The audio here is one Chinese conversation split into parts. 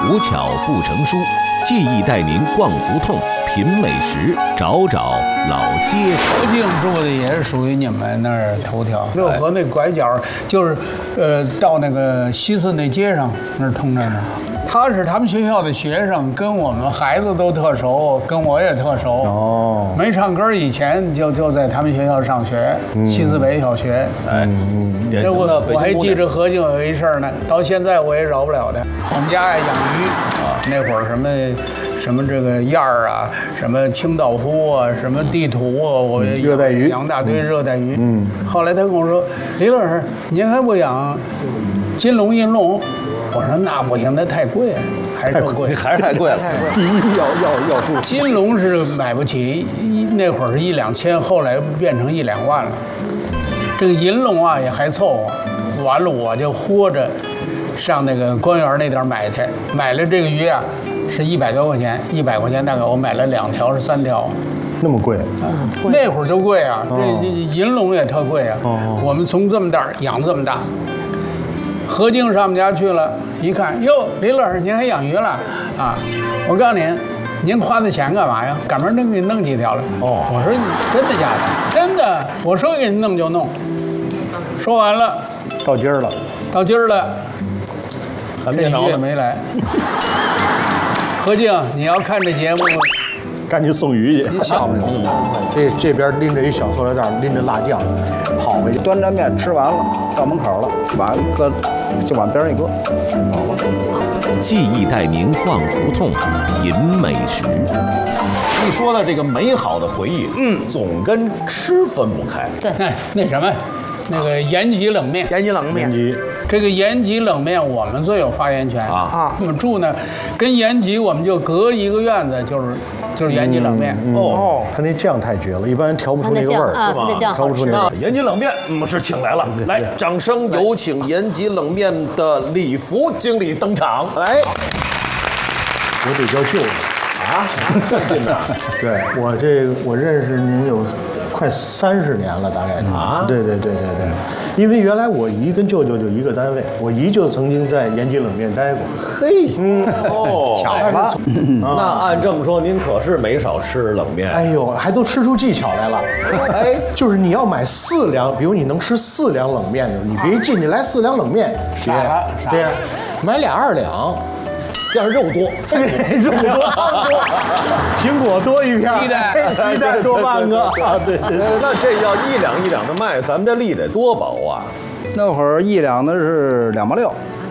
无巧不成书，记忆带您逛胡同、品美食，找找老街坊。 河静住的也是属于你们那儿头条，六合那拐角就是，到那个西四那街上那儿通着呢。他是他们学校的学生，跟我们孩子都特熟，跟我也特熟。哦，没唱歌以前就在他们学校上学，西四北小学。我还记着河静有一事儿呢，到现在我也饶不了他。我们家养鱼那会儿什么这个燕儿啊，什么清道夫啊，什么地图啊，我热带鱼养大堆热带鱼。后来他跟我说，李老师，您还不养金龙、银龙？我说那不行，那太贵了，还是贵， 还是太贵了。 第一要住。 金龙是买不起，那会儿是1、2千，后来变成1、2万了。这个银龙啊也还凑合，完了我就豁着上那个官园那点买去，买了这个鱼啊是100多块钱，100块钱大概我买了2条是3条。 那么贵那会儿就贵啊，这银龙也特贵啊。我们从这么大养这么大。何静上我们家去了，一看，哟，李老师您还养鱼了啊？我告诉您花那钱干嘛呀？赶明儿给你弄几条来。哦，我说真的假的？真的，我说给你弄就弄。说完了， 到今儿了， 这鱼也没来。何静，你要看这节目， 赶紧送鱼去。 你想不这边拎着一小塑料袋，拎着辣酱，跑回去端着面吃完了，到门口了，就往边上一搁，好了。 记忆带您逛胡同、品美食。 一说到这个美好的回忆，总跟吃分不开。 对， 那什么，那个延吉冷面，这个延吉冷面我们最有发言权啊。我们住呢，跟延吉我们就隔一个院子，就是延吉冷面。 他那酱太绝了，一般人调不出那个味儿， 是吧？ 调不出那个味儿。 延吉冷面是请来了，来，掌声有请延吉冷面的李福经理登场。 来，我得叫舅子啊，这么近的？ 对，我认识您有快30年了，大概啊。对，因为原来我姨跟舅舅就一个单位，我姨就曾经在延吉冷面待过。 嘿， 巧了。 那按这么说，您可是没少吃冷面。 哎呦，还都吃出技巧来了。哎，就是你要买4两，比如你能吃4两冷面的，你别进去来4两冷面，对呀，买俩2两。 这样肉多， 肉多，苹果多一片，鸡蛋多半个啊！对。 那这要1两1两的卖，咱们这利得多薄啊！ 那会儿1两的是2毛6，2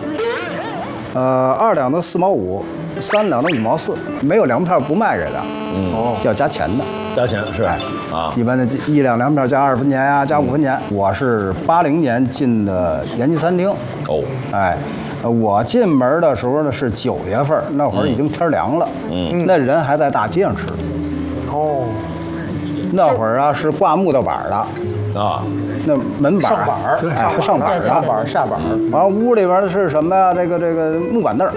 两的4毛5，3两的5毛4，没有粮票不卖这个，要加钱的。 加钱是啊， 一般的1两粮票加20分钱呀，加5分钱。我是80年进的延吉餐厅，我进门的时候呢是9月份，那会儿已经天凉了，那人还在大街上吃。那会儿啊是挂木头板的啊，那门板上板下板。完了屋里边的是什么呀？这个木板凳，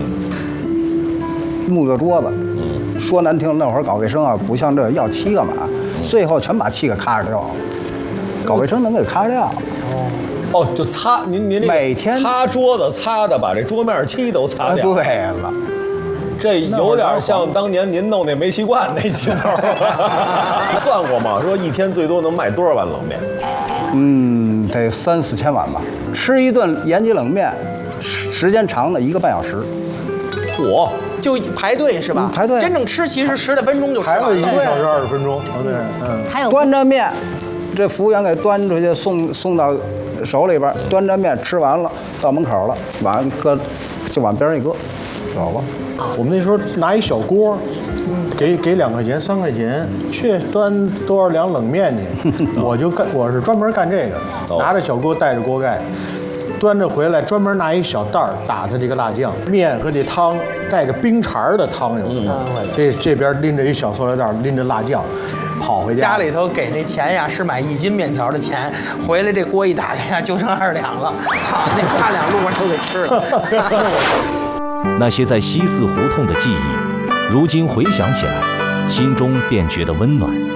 木头桌子。说难听，那会儿搞卫生啊，不像这要漆干嘛？最后全把漆给咔着掉了，搞卫生能给咔掉。 就擦您每天擦桌子擦的，把这桌面漆都擦掉。 对了， 这有点像当年您弄那煤气罐那劲头。算过吗？说一天最多能卖多少碗冷面？ 得3、4千碗吧。吃一顿延吉冷面，时间长的1个半小时。 嚯！ 就排队是吧？ 排队。 真正吃其实10来分钟就吃完了。排了1个小时20分钟。对， 还有端着面，这服务员给端出去送到手里边，端着面吃完了，到门口了，就往边上一搁，走吧。 我们那时候拿一小锅，给2块钱3块钱，去端多少两冷面去。我是专门干这个，拿着小锅带着锅盖，端着回来，专门拿一小袋打它这个辣酱面和这汤，带着冰碴的汤有的。这边拎着一小塑料袋，拎着辣酱。跑回家里头给那钱呀，是买1斤面条的钱，回来这锅一打开呀，就剩2两了。好，那8两路上都给吃了。 那些在西四胡同的记忆，如今回想起来，心中便觉得温暖。